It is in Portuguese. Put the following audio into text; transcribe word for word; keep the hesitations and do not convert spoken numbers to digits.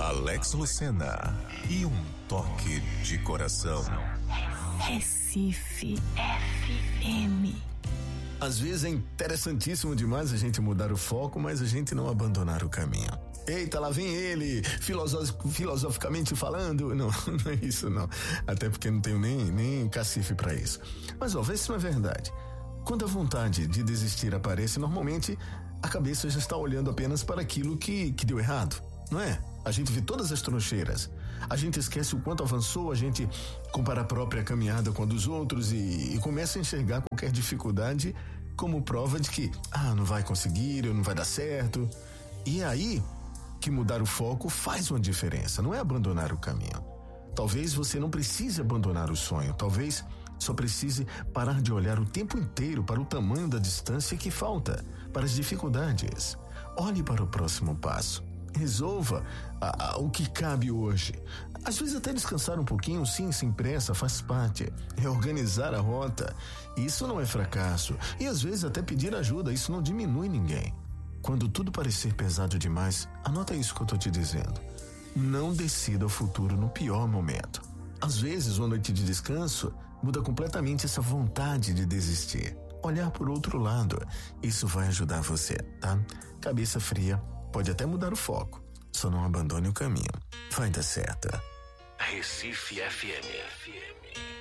Alex Lucena e um toque de coração. Recife F M. Às vezes é interessantíssimo demais a gente mudar o foco, mas a gente não abandonar o caminho. Eita, lá vem ele, filosof, filosoficamente falando. Não, não é isso não. Até porque não tenho nem, nem cacife pra isso. Mas ó, vê se não é verdade. Quando a vontade de desistir aparece, normalmente a cabeça já está olhando apenas para aquilo que, que deu errado, não é? A gente vê todas as troncheiras. A gente esquece o quanto avançou, a gente compara a própria caminhada com a dos outros e, e começa a enxergar qualquer dificuldade como prova de que, ah, não vai conseguir, ou não vai dar certo. E é aí que mudar o foco faz uma diferença, não é abandonar o caminho. Talvez você não precise abandonar o sonho, talvez só precise parar de olhar o tempo inteiro para o tamanho da distância que falta, para as dificuldades. Olhe para o próximo passo. Resolva a, a, o que cabe hoje. Às vezes até descansar um pouquinho, sim, sem pressa, faz parte. Reorganizar a rota, isso não é fracasso. E às vezes até pedir ajuda, isso não diminui ninguém. Quando tudo parecer pesado demais, anota isso que eu tô te dizendo. Não decida o futuro no pior momento. Às vezes, uma noite de descanso muda completamente essa vontade de desistir. Olhar por outro lado, isso vai ajudar você, tá? Cabeça fria. Pode até mudar o foco, só não abandone o caminho. Vai dar certo. Recife F M.